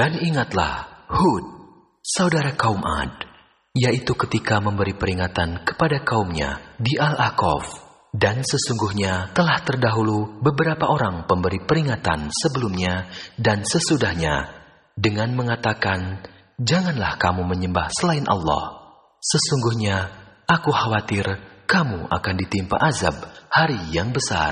Dan ingatlah Hud, saudara kaum Ad, yaitu ketika memberi peringatan kepada kaumnya di Al-Ahqaf. Dan sesungguhnya telah terdahulu beberapa orang pemberi peringatan sebelumnya dan sesudahnya dengan mengatakan, janganlah kamu menyembah selain Allah. Sesungguhnya aku khawatir kamu akan ditimpa azab hari yang besar.